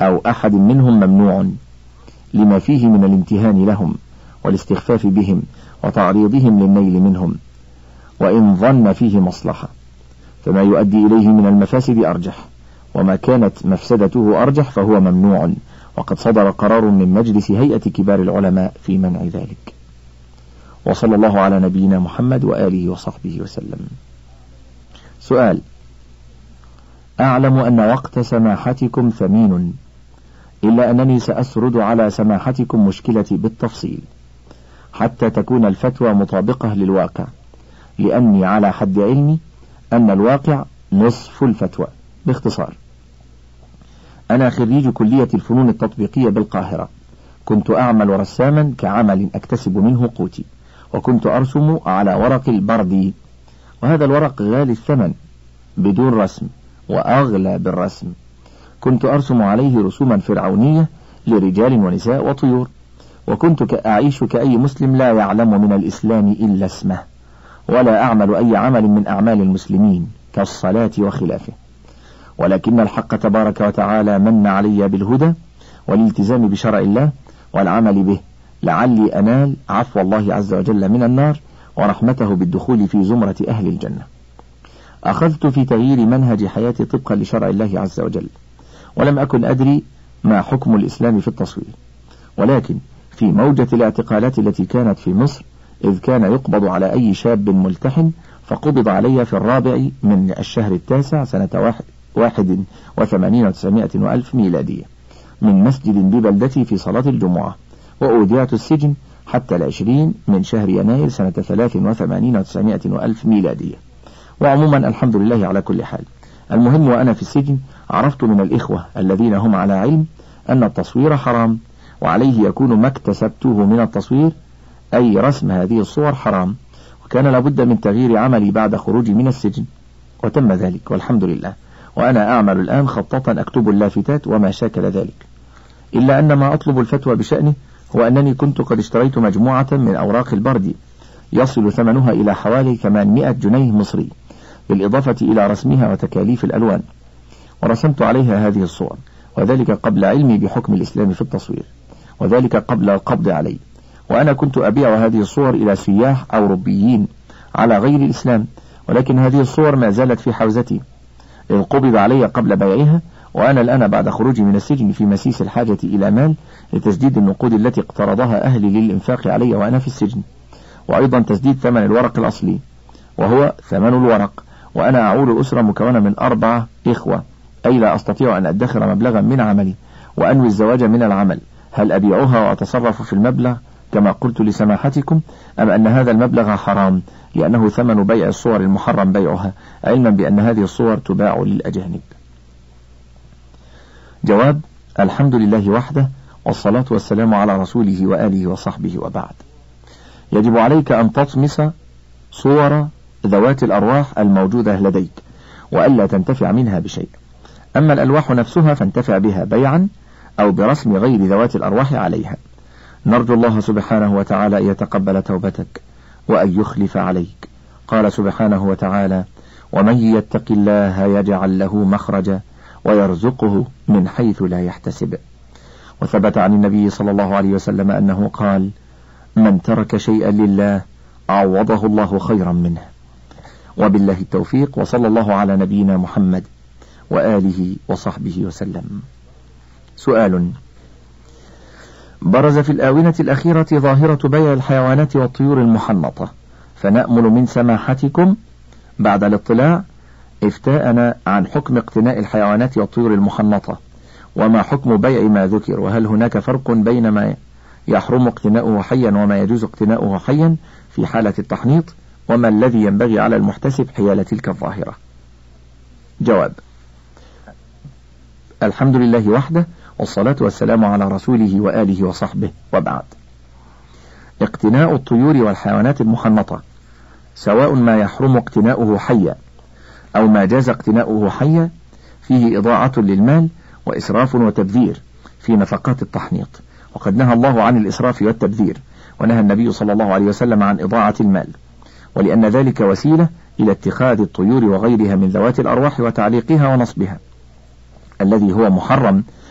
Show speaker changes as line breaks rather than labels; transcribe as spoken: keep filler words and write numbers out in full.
أو أحد منهم ممنوع لما فيه من الامتهان لهم والاستخفاف بهم وتعريضهم للنيل منهم، وإن ظن فيه مصلحة، فما يؤدي إليه من المفاسد أرجح، وما كانت مفسدته أرجح فهو ممنوع، وقد صدر قرار من مجلس هيئة كبار العلماء في منع ذلك. وصلى الله على نبينا محمد وآله وصحبه وسلم. سؤال: أعلم أن وقت سماحتكم ثمين، إلا أنني سأسرد على سماحتكم مشكلتي بالتفصيل حتى تكون الفتوى مطابقة للواقع، لأني على حد علمي أن الواقع نصف الفتوى. باختصار: أنا خريج كلية الفنون التطبيقية بالقاهرة، كنت أعمل رساما كعمل أكتسب منه قوتي، وكنت أرسم على ورق البردي، وهذا الورق غالي الثمن بدون رسم وأغلى بالرسم. كنت أرسم عليه رسوما فرعونية لرجال ونساء وطيور، وكنت أعيش كأي مسلم لا يعلم من الإسلام إلا اسمه، ولا أعمل أي عمل من أعمال المسلمين كالصلاة وخلافه، ولكن الحق تبارك وتعالى من علي بالهدى والالتزام بشرع الله والعمل به، لعلي أنال عفو الله عز وجل من النار ورحمته بالدخول في زمرة أهل الجنة. أخذت في تغيير منهج حياتي طبقا لشرع الله عز وجل، ولم أكن أدري ما حكم الإسلام في التصوير، ولكن في موجة الاعتقالات التي كانت في مصر، إذ كان يقبض على أي شاب ملتحن، فقبض علي في الرابع من الشهر التاسع سنة واحد, واحد وثمانين وتسعمائة وألف ميلادية من مسجد ببلدتي في صلاة الجمعة، وأوديت السجن حتى العشرين من شهر يناير سنة ثلاث وثمانين وتسعمائة وألف ميلادية. وعموما الحمد لله على كل حال. المهم وأنا في السجن عرفت من الإخوة الذين هم على علم أن التصوير حرام، وعليه يكون ما اكتسبته من التصوير أي رسم هذه الصور حرام، وكان لابد من تغيير عملي بعد خروجي من السجن، وتم ذلك والحمد لله. وأنا أعمل الآن خطاطا أكتب اللافتات وما شاكل ذلك، إلا أن ما أطلب الفتوى بشأنه هو أنني كنت قد اشتريت مجموعة من أوراق البردي يصل ثمنها إلى حوالي ثمانمائة جنيه مصري، بالإضافة إلى رسمها وتكاليف الألوان، ورسمت عليها هذه الصور، وذلك قبل علمي بحكم الإسلام في التصوير، وذلك قبل القبض علي. وأنا كنت أبيع هذه الصور إلى سياح أوروبيين على غير الإسلام، ولكن هذه الصور ما زالت في حوزتي إذ قبض علي قبل بيعها، وأنا الآن بعد خروجي من السجن في مسيس الحاجة إلى مال لتسديد النقود التي اقترضها أهلي للإنفاق علي وأنا في السجن، وأيضا تسديد ثمن الورق الأصلي وهو ثمن الورق. وأنا أعول أسرة مكونة من أربعة إخوة، أي لا أستطيع أن أدخر مبلغا من عملي وأنوي الزواج من العمل. هل أبيعها وأتصرف في المبلغ كما قلت لسماحتكم، أم أن هذا المبلغ حرام لأنه ثمن بيع الصور المحرم بيعها، علما بأن هذه الصور تباع للأجانب؟ جواب: الحمد لله وحده، والصلاة والسلام على رسوله وآله وصحبه، وبعد. يجب عليك أن تطمس صور ذوات الأرواح الموجودة لديك وألا تنتفع منها بشيء. أما الألواح نفسها فانتفع بها بيعا أو برسم غير ذوات الأرواح عليها. نرجو الله سبحانه وتعالى أن يتقبل توبتك وأن يخلف عليك. قال سبحانه وتعالى: ومن يتق الله يجعل له مخرجا ويرزقه من حيث لا يحتسب. وثبت عن النبي صلى الله عليه وسلم أنه قال: من ترك شيئا لله عوضه الله خيرا منه. وبالله التوفيق، وصلى الله على نبينا محمد وآله وصحبه وسلم. سؤال: برز في الآونة الأخيرة ظاهرة بيع الحيوانات والطيور المحنطة، فنأمل من سماحتكم بعد الاطلاع إفتاءنا عن حكم اقتناء الحيوانات والطيور المحنطة، وما حكم بيع ما ذكر، وهل هناك فرق بين ما يحرم اقتناؤه حيا وما يجوز اقتناؤه حيا في حالة التحنيط، وما الذي ينبغي على المحتسب حيال تلك الظاهرة؟ جواب: الحمد لله وحده، والصلاة والسلام على رسوله وآله وصحبه، وبعد. اقتناء الطيور والحيوانات المحنطة سواء ما يحرم اقتناؤه حيا أو ما جاز اقتناؤه حيا فيه إضاعة للمال وإسراف وتبذير في نفقات التحنيط، وقد نهى الله عن الإسراف والتبذير، ونهى النبي صلى الله عليه وسلم عن إضاعة المال، ولأن ذلك وسيلة إلى اتخاذ الطيور وغيرها من ذوات الأرواح وتعليقها ونصبها، الذي هو محرم